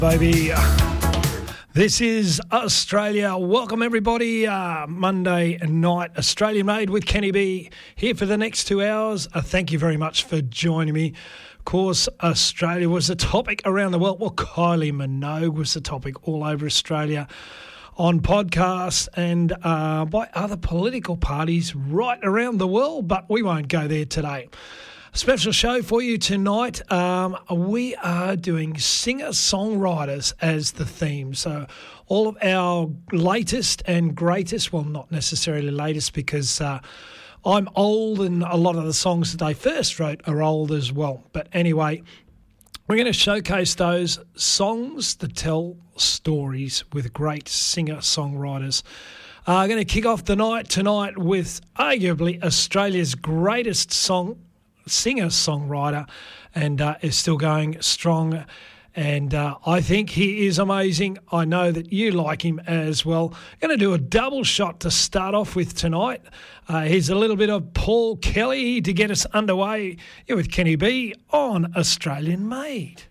Baby, this is Australia. Welcome everybody. Monday night, Australian Made with Kenny B here for the next 2 hours. Thank you very much for joining me. Of course, Australia was the topic around the world. Well, Kylie Minogue was the topic all over Australia on podcasts and by other political parties right around the world, but we won't go there today. Special show for you tonight. We are doing singer-songwriters as the theme. So all of our latest and greatest, well, not necessarily latest because I'm old and a lot of the songs that they first wrote are old as well. But anyway, we're going to showcase those songs that tell stories with great singer-songwriters. I'm going to kick off the night tonight with arguably Australia's greatest singer-songwriter and is still going strong, and I think he is amazing. I know that you like him as well. Going to do a double shot to start off with tonight. Here's a little bit of Paul Kelly to get us underway. You're with Kenny B on Australian Made.